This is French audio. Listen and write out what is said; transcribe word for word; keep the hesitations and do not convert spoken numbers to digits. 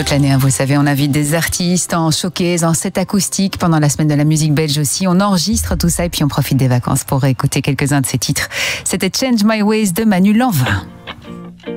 toute l'année, hein, vous savez, on invite des artistes en showcase, en set acoustique pendant la semaine de la musique belge aussi. On enregistre tout ça et puis on profite des vacances pour écouter quelques-uns de ces titres. C'était Change My Ways de Manu Lanvin.